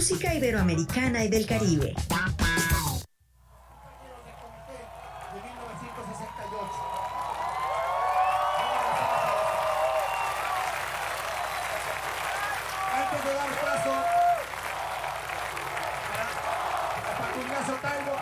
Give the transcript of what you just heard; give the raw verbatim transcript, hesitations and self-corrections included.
música iberoamericana y del Caribe. Antes de dar paso a Facundo Taibo,